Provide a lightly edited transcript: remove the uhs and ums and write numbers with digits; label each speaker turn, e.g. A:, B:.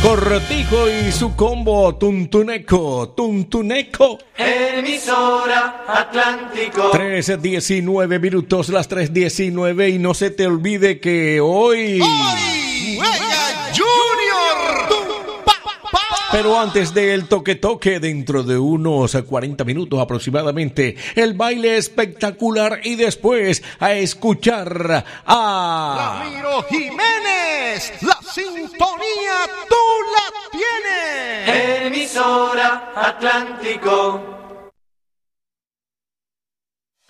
A: Cortijo y su combo Tuntuneco.
B: Emisora Atlántico.
A: 3:19 minutos, las 3:19, y no se te olvide que hoy
C: juega Junior.
A: Pero antes del toque, dentro de unos 40 minutos aproximadamente, el baile espectacular y después a escuchar a
C: Ramiro Jiménez. La sintonía tú la tienes.
B: Emisora Atlántico.